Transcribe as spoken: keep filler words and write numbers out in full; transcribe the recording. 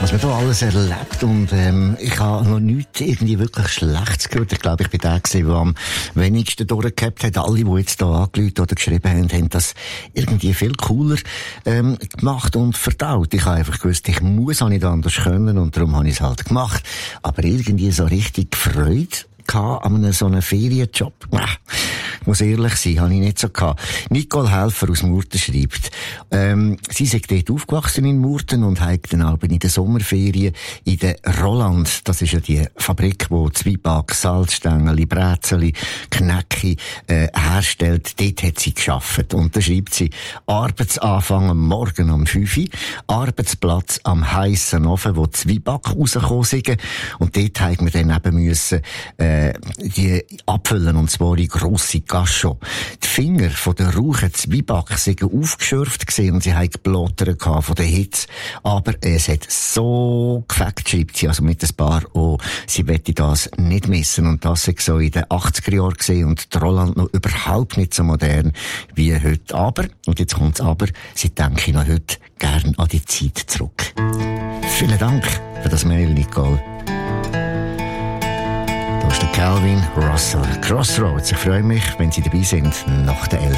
Was man da alles erlebt und ähm, ich habe noch nichts irgendwie wirklich Schlechtes gehört. Ich glaube, ich bin der gewesen, der am wenigsten durchgehabt hat. Alle, die jetzt da angerufen oder geschrieben haben, haben das irgendwie viel cooler ähm, gemacht und verdaut. Ich habe einfach gewusst, ich muss auch nicht anders können und darum habe ich es halt gemacht. Aber irgendwie so richtig Freude an einem so einem Ferienjob. Ich muss ehrlich sein, habe ich nicht so gehabt. Nicole Helfer aus Murten schreibt, ähm, sie sei dort aufgewachsen in Murten und hat dann aber in den Sommerferien in der Roland, das ist ja die Fabrik, wo Zwieback, Salzstängeli, Brezeli, Knäcki äh, herstellt, dort hat sie gearbeitet. Und da schreibt sie, Arbeitsanfang am Morgen um fünf Uhr, Arbeitsplatz am heissen Ofen, wo Zwieback rausgekommen sind. Und dort haben wir dann eben müssen, äh, die abfüllen, und zwar in grosse Gascho. Die Finger von der rauchen Zwieback sind aufgeschürft gewesen und sie haben geblottert von der Hitze. Aber es hat so gefällt, schreibt sie, also mit ein paar, oh, sie wette das nicht missen. Und das war so in den achtziger Jahren gewesen und die Roland noch überhaupt nicht so modern wie heute. Aber, und jetzt kommt's aber, sie denke noch heute gern an die Zeit zurück. Vielen Dank für das Mail, Nicole. Da ist der Calvin Russell. Crossroads. Ich freue mich, wenn Sie dabei sind, nach der elf.